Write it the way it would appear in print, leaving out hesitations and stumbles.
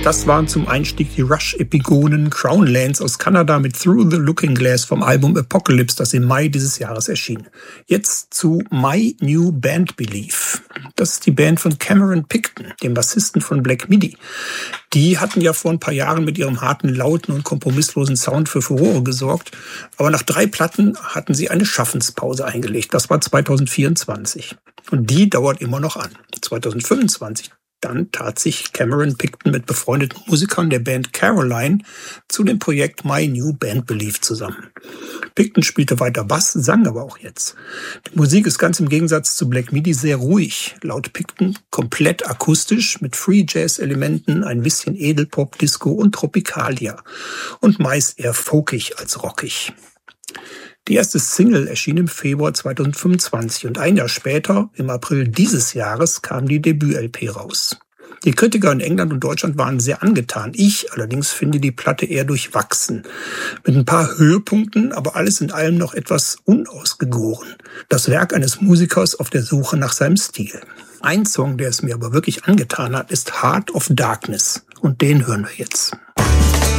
Das waren zum Einstieg die Rush-Epigonen Crownlands aus Kanada mit Through the Looking Glass vom Album Apocalypse, das im Mai dieses Jahres erschien. Jetzt zu My New Band Belief. Das ist die Band von Cameron Picton, dem Bassisten von Black Midi. Die hatten ja vor ein paar Jahren mit ihrem harten, lauten und kompromisslosen Sound für Furore gesorgt. Aber nach 3 Platten hatten sie eine Schaffenspause eingelegt. Das war 2024. Und die dauert immer noch an. 2025 dann tat sich Cameron Picton mit befreundeten Musikern der Band Caroline zu dem Projekt My New Band Belief zusammen. Picton spielte weiter Bass, sang aber auch jetzt. Die Musik ist ganz im Gegensatz zu Black Midi sehr ruhig. Laut Picton komplett akustisch mit Free-Jazz-Elementen, ein bisschen Edelpop, Disco und Tropikalia. Und meist eher folkig als rockig. Die erste Single erschien im Februar 2025 und ein Jahr später, im April dieses Jahres, kam die Debüt-LP raus. Die Kritiker in England und Deutschland waren sehr angetan. Ich allerdings finde die Platte eher durchwachsen. Mit ein paar Höhepunkten, aber alles in allem noch etwas unausgegoren. Das Werk eines Musikers auf der Suche nach seinem Stil. Ein Song, der es mir aber wirklich angetan hat, ist Heart of Darkness. Und den hören wir jetzt.